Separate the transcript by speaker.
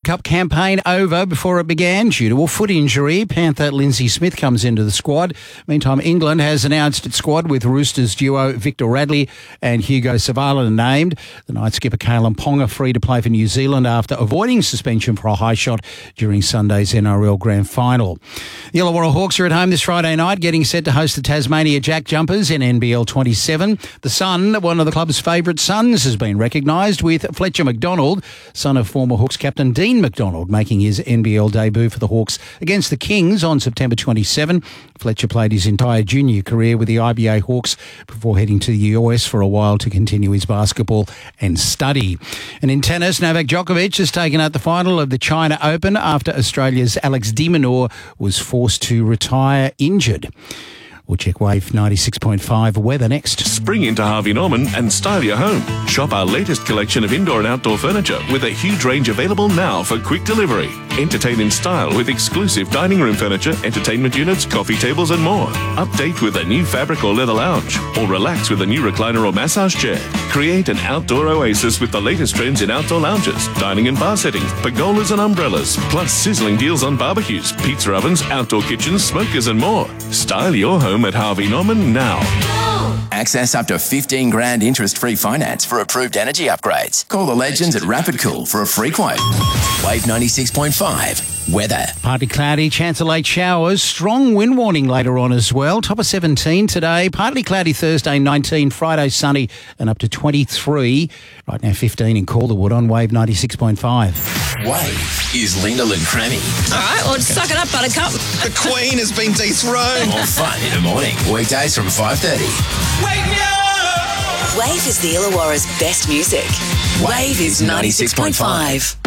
Speaker 1: Cup campaign over before it began due to a foot injury. Panther Lindsay Smith comes into the squad. Meantime, England has announced its squad with Roosters duo Victor Radley and Hugo Savala named. The night skipper Kalen Ponga free to play for New Zealand after avoiding suspension for a high shot during Sunday's NRL Grand Final. The Illawarra Hawks are at home this Friday night, getting set to host the Tasmania Jack Jumpers in NBL 27. The Sun, one of the club's favourite sons, has been recognised with Fletcher McDonald, son of former Hawks captain Dean McDonald, making his NBL debut for the Hawks against the Kings on September 27. Fletcher played his entire junior career with the IBA Hawks before heading to the US for a while to continue his basketball and study. And in tennis, Novak Djokovic has taken out the final of the China Open after Australia's Alex de Minaur was forced to retire injured. We'll check Wave 96.5 weather next.
Speaker 2: Spring into Harvey Norman and style your home. Shop our latest collection of indoor and outdoor furniture with a huge range available now for quick delivery. Entertain in style with exclusive dining room furniture, entertainment units, coffee tables and more. Update with a new fabric or leather lounge, or relax with a new recliner or massage chair. Create an outdoor oasis with the latest trends in outdoor lounges, dining and bar settings, pergolas and umbrellas, plus sizzling deals on barbecues, pizza ovens, outdoor kitchens, smokers and more. Style your home at Harvey Norman now.
Speaker 3: Access up to 15 grand interest-free finance for approved energy upgrades. Call the legends at Rapid Cool for a free quote. Wave 96.5 weather.
Speaker 1: Partly cloudy, chance of late showers, strong wind warning later on as well. Top of 17 today, partly cloudy Thursday 19, Friday sunny and up to 23. Right now 15 in Calderwood on Wave 96.5.
Speaker 3: Wave is Linda and Crammy.
Speaker 4: All right, well, suck it up, Buttercup.
Speaker 5: The Queen has been dethroned.
Speaker 3: More fun in the morning. Weekdays from 5:30.
Speaker 5: Wake me up!
Speaker 4: Wave is the Illawarra's best music.
Speaker 3: Wave is 96.5.